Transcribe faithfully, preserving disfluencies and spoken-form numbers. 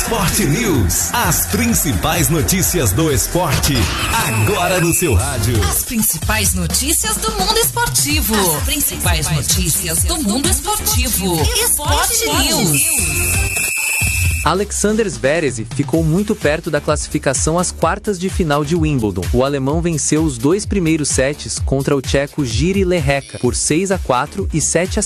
Esporte News. As principais notícias do esporte, agora no seu rádio. As principais notícias do mundo esportivo. As principais notícias do mundo esportivo. Esporte News. Alexander Zverev ficou muito perto da classificação às quartas de final de Wimbledon. O alemão venceu os dois primeiros sets contra o tcheco Jiří Lehečka por seis a quatro e sete a